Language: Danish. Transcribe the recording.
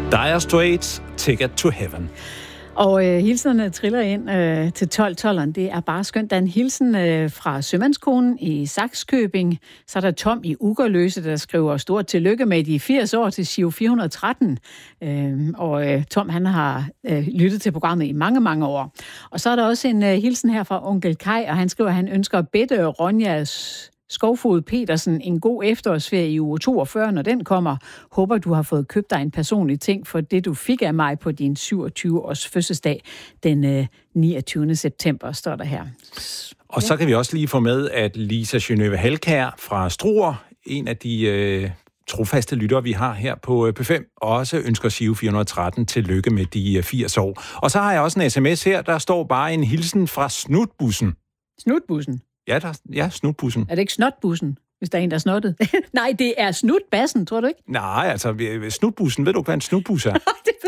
Dire Straits, Ticket to Heaven. Og hilsenerne triller ind til 12-12'eren. Det er bare skønt. Der er en hilsen fra sømandskonen i Sakskøbing. Så er der Tom i Ugerløse, der skriver stort tillykke med de 80 år til Giro 413. Tom, han har lyttet til programmet i mange, mange år. Og så er der også en hilsen her fra onkel Kai, og han skriver, at han ønsker at bede Ronja Skovfod Petersen en god efterårsferie i uge 42, når den kommer. Håber, du har fået købt dig en personlig ting for det, du fik af mig på din 27-års fødselsdag den 29. september, står der her. Og så kan vi også lige få med, at Lisa Genøve Halkær fra Struer, en af de trofaste lyttere, vi har her på P5, også ønsker Giro 413 tillykke med de 80 år. Og så har jeg også en sms her, der står bare en hilsen fra Snutbussen. Snutbussen? Ja, Snutbussen. Er det ikke Snotbussen, hvis der er en, der er snottet? Nej, det er Snutbassen, tror du ikke? Nej, altså Snutbussen, ved du, hvad en snutbus er?